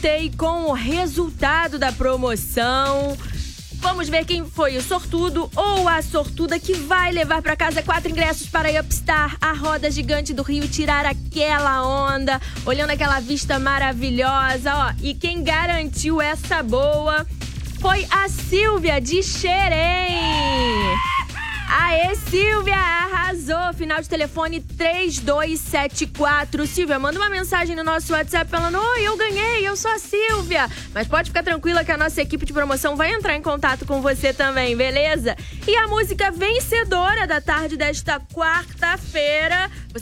voltei com o resultado da promoção. Vamos ver quem foi o sortudo ou a sortuda que vai levar para casa 4 ingressos para a Upstar, a roda gigante do Rio, tirar aquela onda, olhando aquela vista maravilhosa, ó. E quem garantiu essa boa foi a Silvia de Xerém. Aê, Silvia, arrasou! Final de telefone 3274. Silvia, manda uma mensagem no nosso WhatsApp falando: oi, eu ganhei, eu sou a Silvia. Mas pode ficar tranquila que a nossa equipe de promoção vai entrar em contato com você também, beleza? E a música vencedora da tarde desta quarta-feira